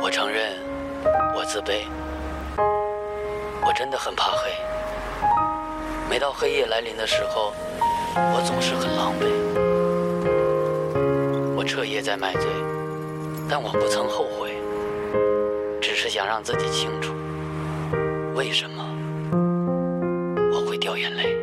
我承认，我自卑，我真的很怕黑。每到黑夜来临的时候，我总是很狼狈。我彻夜在买醉，但我不曾后悔，只是想让自己清楚，为什么我会掉眼泪。